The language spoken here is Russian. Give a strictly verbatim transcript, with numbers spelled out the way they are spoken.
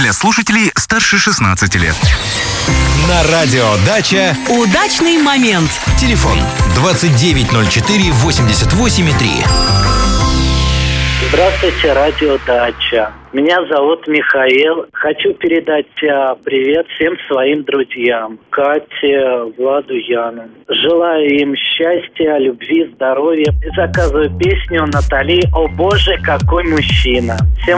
для слушателей старше шестнадцати лет. На радио «Дача» удачный момент. Телефон двадцать девять ноль четыре восемьдесят восемь три. Здравствуйте, радио «Дача». Меня зовут Михаил. Хочу передать а, привет всем своим друзьям. Кате, Владу, Яну. Желаю им счастья, любви, здоровья. И заказываю песню Натали «О боже, какой мужчина». Всем